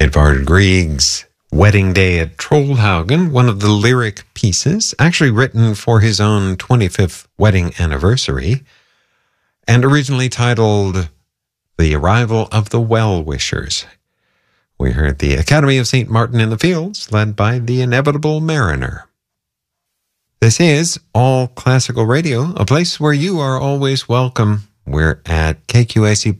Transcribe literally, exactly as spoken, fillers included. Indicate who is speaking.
Speaker 1: Edvard Grieg's Wedding Day at Trollhaugen, one of the lyric pieces, actually written for his own twenty-fifth wedding anniversary, and originally titled The Arrival of the Well-Wishers. We heard the Academy of Saint Martin in the Fields, led by the Inevitable Mariner. This is All Classical Radio, a place where you are always welcome. We're at K Q A C